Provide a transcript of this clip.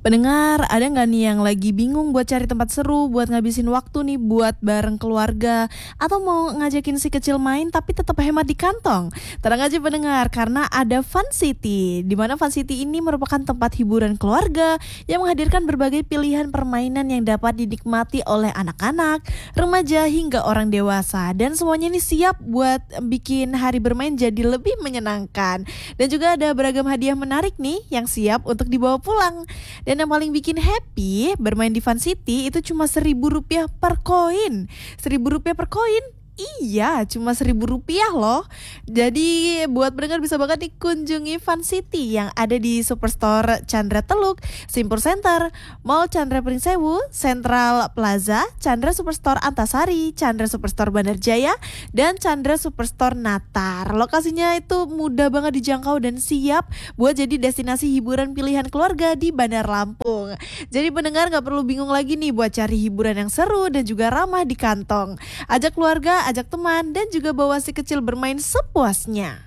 Pendengar, ada nggak nih yang lagi bingung buat cari tempat seru, buat ngabisin waktu nih buat bareng keluarga, atau mau ngajakin si kecil main tapi tetap hemat di kantong? Tenang aja pendengar, karena ada Fun City, di mana Fun City ini merupakan tempat hiburan keluarga yang menghadirkan berbagai pilihan permainan yang dapat dinikmati oleh anak-anak, remaja hingga orang dewasa, dan semuanya ini siap buat bikin hari bermain jadi lebih menyenangkan. Dan juga ada beragam hadiah menarik nih yang siap untuk dibawa pulang. Dan yang paling bikin happy bermain di Fun City itu cuma Rp1.000 per koin. Rp1.000 per koin? Iya, cuma Rp1.000 loh. Jadi buat pendengar bisa banget dikunjungi Fun City yang ada di Superstore Chandra Teluk, Simpur Center, Mall Chandra Prinsewu, Central Plaza, Chandra Superstore Antasari, Chandra Superstore Bandar Jaya, dan Chandra Superstore Natar. Lokasinya itu mudah banget dijangkau dan siap buat jadi destinasi hiburan pilihan keluarga di Bandar Lampung. Jadi pendengar gak perlu bingung lagi nih buat cari hiburan yang seru dan juga ramah di kantong. Ajak keluarga, ajak teman, dan juga bawa si kecil bermain sepuasnya.